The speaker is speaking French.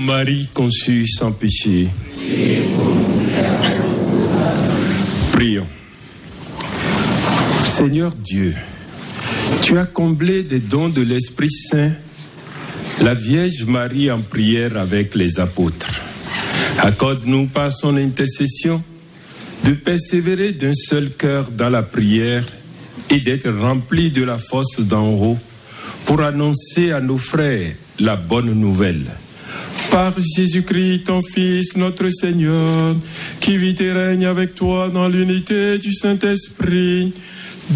Marie conçue sans péché. Prions. Seigneur Dieu, tu as comblé des dons de l'Esprit Saint la Vierge Marie en prière avec les apôtres. Accorde-nous par son intercession de persévérer d'un seul cœur dans la prière et d'être remplis de la force d'en haut pour annoncer à nos frères la bonne nouvelle. Par Jésus-Christ, ton Fils, notre Seigneur, qui vit et règne avec toi dans l'unité du Saint-Esprit,